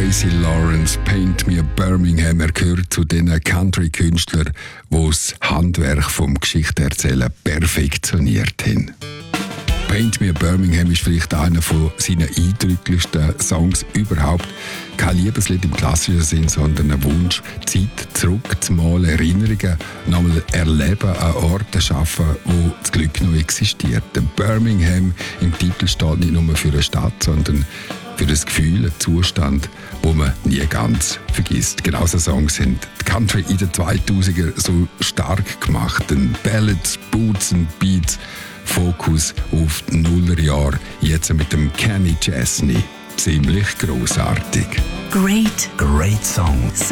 Tracy Lawrence, Paint Me a Birmingham. Er gehört zu den Country-Künstlern, die das Handwerk vom Geschichtenerzählen perfektioniert haben. Paint Me a Birmingham ist vielleicht einer von seinen eindrücklichsten Songs überhaupt. Kein Liebeslied im klassischen Sinn, sondern ein Wunsch, Zeit zurückzumalen, Erinnerungen nochmal erleben, an Orten schaffen, wo das Glück noch existiert. Birmingham im Titel steht nicht nur für eine Stadt, sondern für das Gefühl, einen Zustand, wo man nie ganz vergisst. Genau so Songs haben die Country in den 2000er so stark gemacht. Ballads, Boots und Beats, Fokus auf die Nullerjahre, jetzt mit dem Kenny Chesney. Ziemlich grossartig. Great songs.